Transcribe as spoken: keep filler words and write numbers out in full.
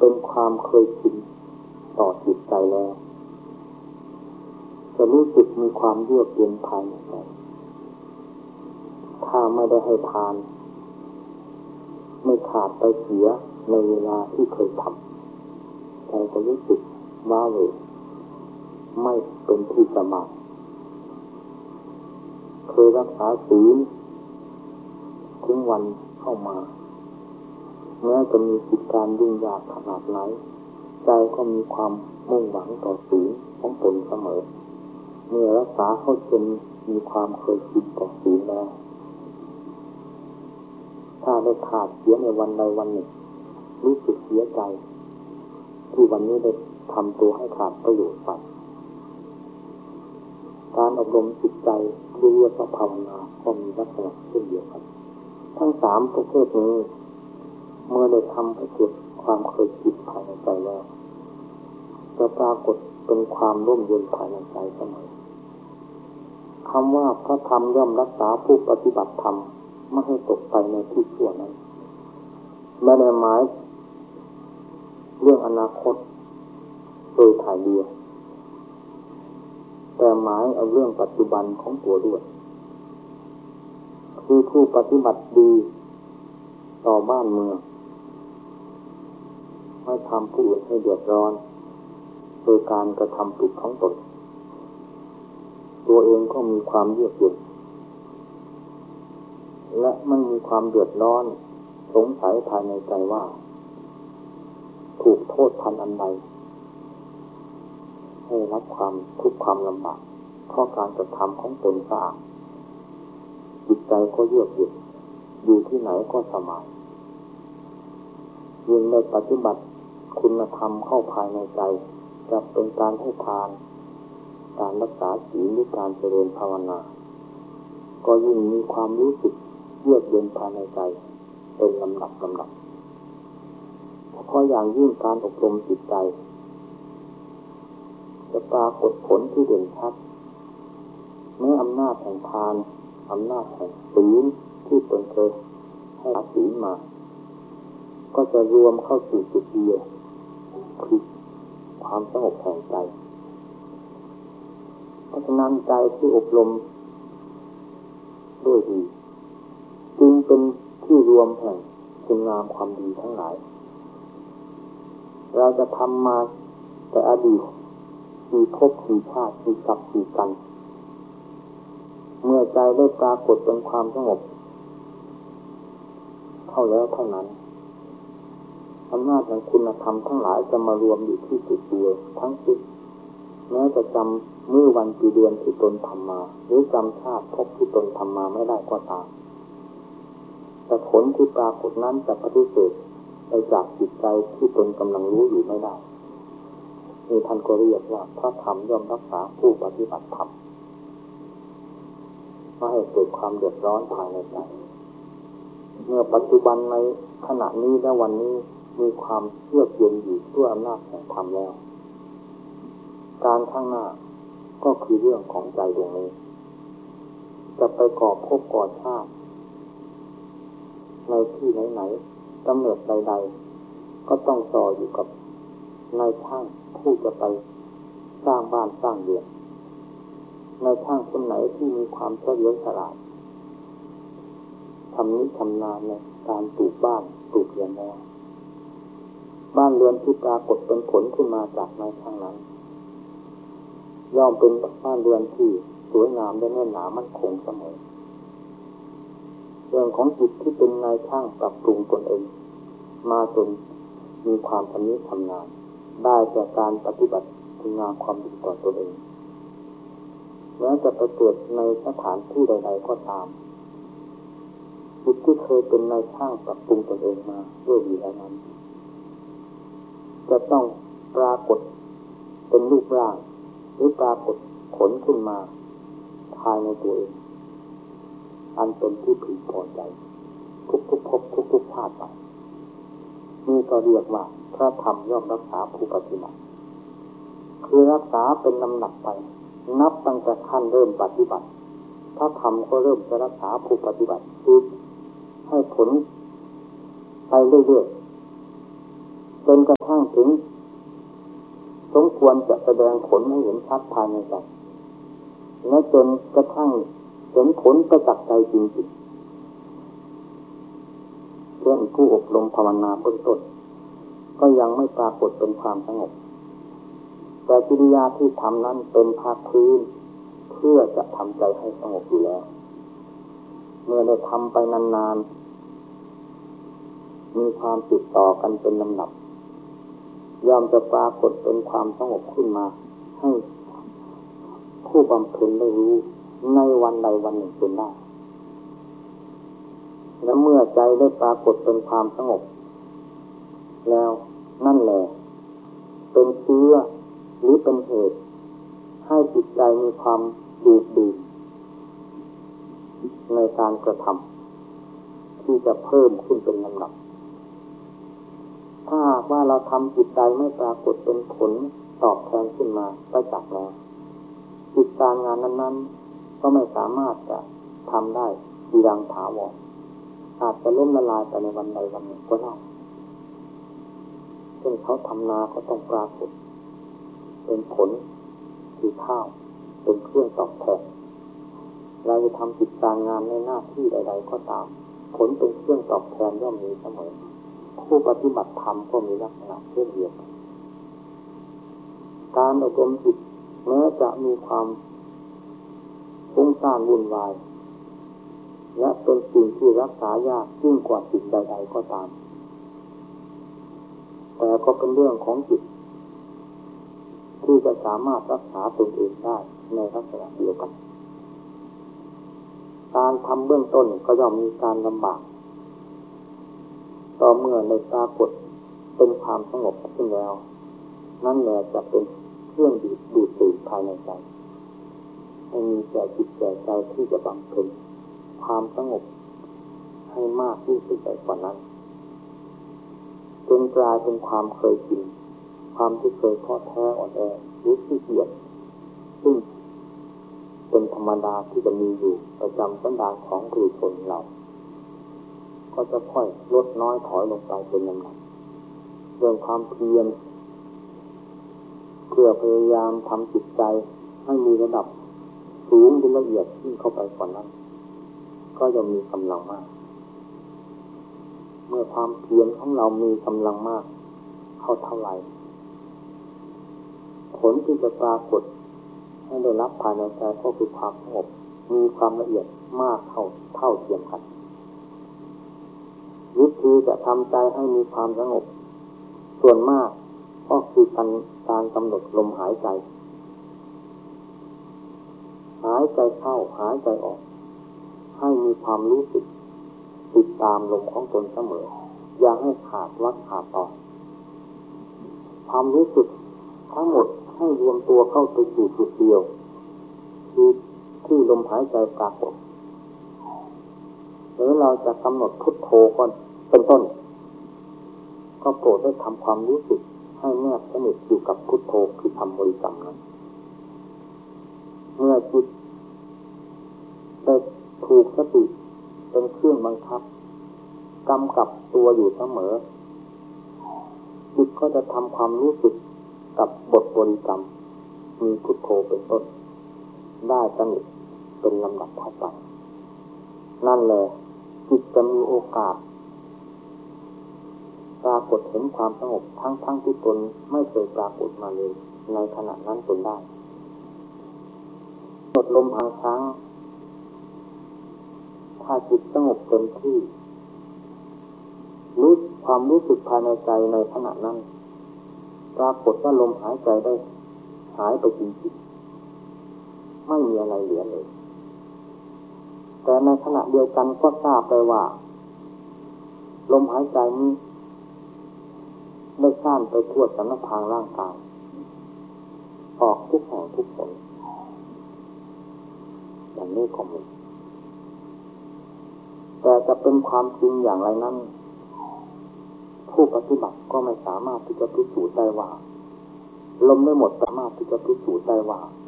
เป็นความเคยชินต่อจิตใจแล้วจะรู้สึกมีความเยือกเย็นภายในใจถ้าไม่ได้ให้ทานไม่ขาดไปเสียในเวลาที่เคยทำใจก็รู้สึกว้าเหวไม่เป็นที่สมาธิเคยรักษาศีลถึงวันเข้ามาแม้จะมีกิจการยุ่งยากขนาดไหนใจก็มีความมุ่งหวังต่อศีลของตนเสมอเมื่อรักษาเข้าจนมีความเคยชินต่อศีลแล้วถ้าได้ขาดเสียในวันใดวันหนึ่งรู้สึกเสียใจที่วันนี้ได้ทำตัวให้ขาดประโยชน์ไปการอบรมจิตใจที่เรียกว่าภาวนาก็มีลักษณะเช่นเดียวกันทั้งสามประเภทนี้เมื่อได้ทำให้เกิดความเคยชินภายในใจแล้วจะปรากฏเป็นความร่มเย็นภายในใจเสมอคำว่าพระธรรมย่อมรักษาผู้ปฏิบัติธรรมไม่ให้ตกไปในที่ชั่วนั้นไม่ได้หมายเรื่องอนาคตโดยถ่ายเดียวแต่หมายเอาเรื่องปัจจุบันของตัวด้วยคือผู้ปฏิบัติดีต่อบ้านเมืองไม่ทำผู้อื่นให้เดือดร้อนโดยการกระทำผิดของตนตัวเองก็มีความเยือกเย็นและมันมีความเดือดร้อนสงสัยภายในใจว่าถูกโทษทันอันใดให้รับความทุกข์ความลำบากเพราะการกระทำของตนสะอาดจิตใจก็เยือกเย็นอยู่ที่ไหนก็สบายยิ่งในปฏิบัติคุณธรรมเข้าภายในใจจะเป็นการให้ทานการรักษาศีลหรือการเจริญภาวนาก็ยิ่งมีความรู้สึกเยือกเย็นภายในใจเป็นลำดับลำดับเพราะอย่างยิ่งการอบรมจิตใจจะปรากฏผลที่เด่นชัดเมื่ออำนาจแห่งทานอำนาจแห่งศีลที่ตนเคยให้รักศีลมาก็จะรวมเข้าสู่จุดเดียวคือความสงบแห่งใจเพราะฉะนั้นใจที่อบรมด้วยดีจึงเป็นที่รวมแห่งคุณงามความดีทั้งหลายเราจะทำมาแต่อดีตมีภพมีชาติมีกรรมมีกันเมื่อใจได้ปรากฏเป็นความสงบเข้าแล้วเท่านั้นอำนาจแห่งคุณธรรมทั้งหลายจะมารวมอยู่ที่จุดเดียวทั้งสิ้นแม้จะจำมื้อวันปีเดือนที่ตนทำมาหรือจำชาติภพที่ตนทำมาไม่ได้ก็ตามแต่ผลที่ปรากฏนั้นจะปฏิเสธไปจากจิตใจที่ตนกำลังรู้อยู่ไม่ได้นี่ท่านก็เรียกว่าพระธรรมย่อมรักษาผู้ปฏิบัติธรรมไม่ให้เกิดความเดือดร้อนภายในใจเมื่อปัจจุบันในขณะนี้และวันนี้มีความเยือกเย็นอยู่ด้วยอำนาจแห่งธรรมแล้วการข้างหน้าก็คือเรื่องของใจดวงนี้จะไปก่อภพก่อชาติในที่ไหนๆกำเนิดใดๆก็ต้องต่ออยู่กับนายช่างผู้จะไปสร้างบ้านสร้างเรือนนายช่างคนไหนที่มีความเฉลียวฉลาดทำนิชำนาญในการปลูกบ้านปลูกเรือนแล้วบ้านเรือนที่ปรากฏเป็นผลขึ้นมาจากนายช่างนั้นย่อมเป็นบ้านเรือนที่สวยงามและแน่นหนามั่นคงเสมอเรื่องของจิตที่เป็นนายช่างปรับปรุงตนเองมาจนมีความชำนิชำนาญได้จากการปฏิบัติคุณงามความดีต่อตนเองแม้จะไปเกิดในสถานที่ใดๆก็ตามจิตที่เคยเป็นนายช่างปรับปรุงตนเองมาด้วยดีแล้วนั้นจะต้องปรากฏเป็นรูปร่างหรือปรากฏผลขึ้นมาภายในตัวเองอันเป็นที่พึงพอใจทุกๆภพทุกๆชาติไปนี่ก็เรียกว่าพระธรรมย่อมรักษาผู้ปฏิบัติคือรักษาเป็นลำดับไปนับตั้งแต่ขั้นเริ่มปฏิบัติพระธรรมก็เริ่มจะรักษาผู้ปฏิบัติคือให้ผลไปเรื่อยๆจนกระทั่งถึงสมควรจะแสดงผลให้เห็นชัดภายในใจและจนกระทั่งเห็นผลประจักษ์ใจจริงๆเช่นผู้อบรมภาวนาเบื้องต้นก็ยังไม่ปรากฏเป็นความสงบแต่กิริยาที่ทำนั้นเป็นภาคพื้นเพื่อจะทำใจให้สงบอยู่แล้วเมื่อได้ทำไปนานๆมีความติดต่อกันเป็นลำดับย่อมจะปรากฏเป็นความสงบขึ้นมาให้ผู้บำเพ็ญได้รู้ในวันใดวันหนึ่งเป็นได้และเมื่อใจได้ปรากฏเป็นความสงบแล้วนั่นแหละเป็นเชื้อหรือเป็นเหตุให้จิตใจมีความดูดดื่มในการกระทำที่จะเพิ่มขึ้นเป็นลำดับถ้าหากว่าเราทำจิตใจไม่ปรากฏเป็นผลตอบแทนขึ้นมาประจักษ์แล้วกิจการงานนั้นๆก็ไม่สามารถจะทำได้ดีดังถาวรอาจจะล้มละลายไปในวันใดวันหนึ่งก็ได้เช่นเขาทำนาก็ต้องปรากฏเป็นผลคือข้าวเป็นเครื่องตอบแทนเราจะทำกิจการงานในหน้าที่ใดๆก็ตามผลเป็นเครื่องตอบแทนย่อมมีเสมอผู้ปฏิบัติธรรมก็มีลักษณะเช่นเดียวกันการอบรมจิตแม้จะมีความฟุ้งซ่านวุ่นวายและเป็นสิ่งที่รักษายากยิ่งกว่าสิ่งใดๆก็ตามแต่ก็เป็นเรื่องของจิตที่จะสามารถรักษาตนเองได้ในลักษณะเดียวกันการทำเบื้องต้นก็ย่อมมีการลำบากต่อเมื่อในปรากฏเป็นความสงบขึ้นแล้วนั่นแหละจะเป็นเครื่องดูดดูดตื่นภายในใจให้มีแก่จิตแก่ใจที่จะบำเพ็ญความสงบให้มากยิ่งขึ้นไปกว่านั้นจนกลายเป็นความเคยชินความที่เคยท้อแท้อ่อนแอหรือขี้เกียจซึ่งเป็นธรรมดาที่จะมีอยู่ประจำสันดานของปุถุชนเราก็จะค่อยลดน้อยถอยลงไปเป็นลำดับเรื่องความเพียรเพื่อพยายามทำจิตใจให้มีระดับสูงเป็นละเอียดขึ้นเข้าไปกว่านั้นก็จะมีกำลังมากเมื่อความเพียรของเรามีกำลังมากเข้าเท่าไหร่ผลที่จะปรากฏให้ได้รับภายในใจก็คือความสงบมีความละเอียดมากเท่าเท่าเทียมกันวิธีจะทำใจให้มีความสงบส่วนมากก็คือการการกำหนดลมหายใจหายใจเข้าหายใจออกให้มีความรู้สึกติดตามลมของตนเสมออย่าให้ขาดวัดขาดตอนความรู้สึกทั้งหมดให้รวมตัวเข้าไปสู่จุดเดียวคือที่ลมหายใจปรากฏหรือเราจะกำหนดพุทโธก่อนเป็นต้นก็โปรดได้ทำความรู้สึกให้แนบสนิทอยู่กับพุทโธคือทำบริกรรมนั้นเมื่อจิตได้ถูกสติเป็นเครื่องบังคับกำกับตัวอยู่เสมอจิตก็จะทำความรู้สึกกับบทบริกรรมมีพุทโธเป็นต้นได้สนิทเป็นลำดับถัดไปนั่นแหละจิตจะมีโอกาสปรากฏเห็นความสงบทั้งทั้งที่ตนไม่เคยปรากฏมาเลยในขณะนั้นตนได้หมดลมหายครั้งถ้าจิตสงบเต็มที่รู้ความรู้สึกภายในใจในขณะนั้นปรากฏว่าลมหายใจได้หายไปจริงๆไม่มีอะไรเหลือเลยแต่ในขณะเดียวกันก็ทราบได้ว่าลมหายใจนี้ได้ซ่านไปทั่วสารพางร่างกายออกทุกแห่งทุกคนอย่างนี้ก็มีแต่จะเป็นความจริงอย่างไรนั้นผู้ปฏิบัติก็ไม่สามารถที่จะพิสูจน์ได้ว่าลมไม่หมดสามารถที่จะพิสูจน์ได้ว่า